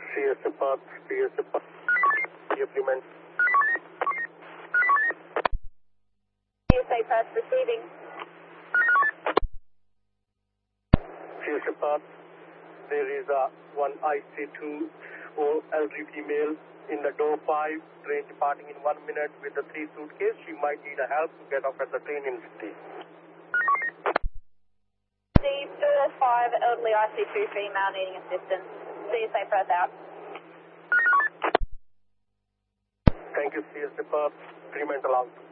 CS Path, implement. CSA Path receiving. CS Path, there is one IC2 or elderly female in the door 5, train departing in 1 minute with the 3 suitcase. She might need a help to get off at the train in city. D45 elderly IC2 female needing assistance. CSA Path out. Thank you, CS Path. 3 minutes allowed.